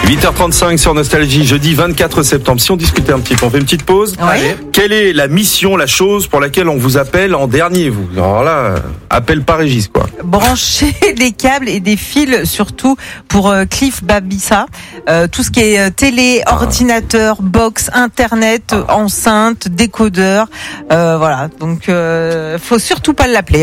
8h35 sur Nostalgie, jeudi 24 septembre. Si on discutait un petit peu, on fait une petite pause. Ouais. Quelle est la mission, la chose pour laquelle on vous appelle en dernier, vous? Alors là, appel par Régis, quoi. Brancher des câbles et des fils, surtout pour Cliff Babissa. Tout ce qui est télé, ordinateur, box, internet, enceinte, décodeur. Voilà. Donc, faut surtout pas l'appeler.